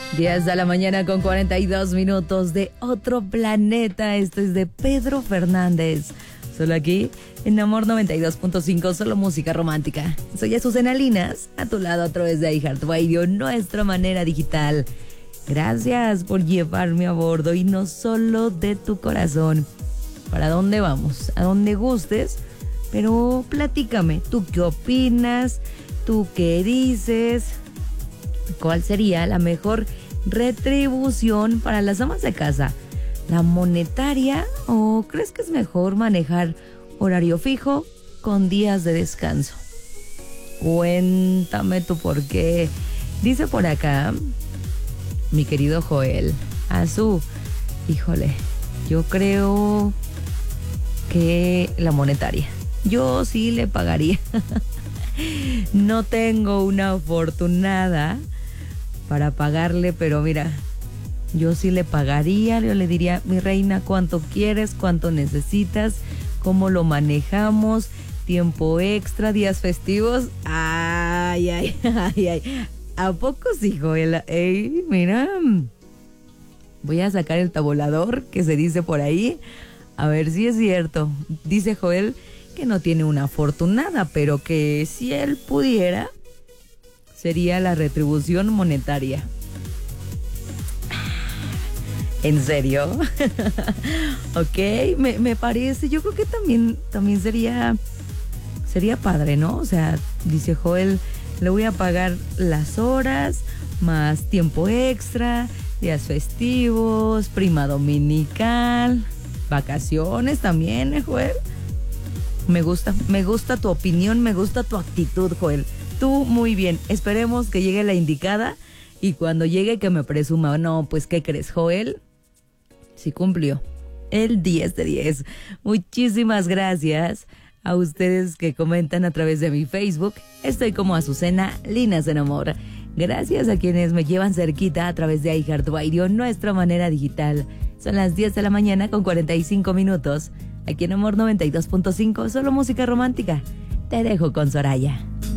10 de la mañana con 42 minutos de Otro Planeta. Esto es de Pedro Fernández. Solo aquí en Amor 92.5, solo música romántica. Soy Azucena Linas, a tu lado a través de iHeartRadio, nuestra manera digital. Gracias por llevarme a bordo y no solo de tu corazón. ¿Para dónde vamos? A donde gustes, pero platícame, ¿tú qué opinas? ¿Tú qué dices? ¿Cuál sería la mejor retribución para las amas de casa? ¿La monetaria o crees que es mejor manejar horario fijo con días de descanso? Cuéntame tú por qué. Dice por acá mi querido Joel, híjole, yo creo que la monetaria. Yo sí le pagaría. No tengo una afortunada para pagarle, pero mira, yo sí le pagaría. Yo le diría, mi reina, ¿cuánto quieres? ¿Cuánto necesitas? ¿Cómo lo manejamos? ¿Tiempo extra? ¿Días festivos? Ay, ay, ay, ay. ¿A poco sí, Joel? Ey, mira, voy a sacar el tabulador que se dice por ahí, a ver si es cierto. Dice Joel que no tiene una afortunada, pero que si él pudiera, sería la retribución monetaria. ¿En serio? Ok, me parece. Yo creo que también sería padre, ¿no? O sea, dice Joel, le voy a pagar las horas, más tiempo extra, días festivos, prima dominical, vacaciones también, Joel. Me gusta tu opinión, me gusta tu actitud, Joel. Tú muy bien, esperemos que llegue la indicada y cuando llegue que me presuma. No, pues ¿qué crees, Joel? Sí cumplió el 10 de 10. Muchísimas gracias a ustedes que comentan a través de mi Facebook. Estoy como Azucena Linas en Amor. Gracias a quienes me llevan cerquita a través de iHeartRadio, nuestra manera digital. Son las 10 de la mañana con 45 minutos. Aquí en Amor 92.5, solo música romántica. Te dejo con Soraya.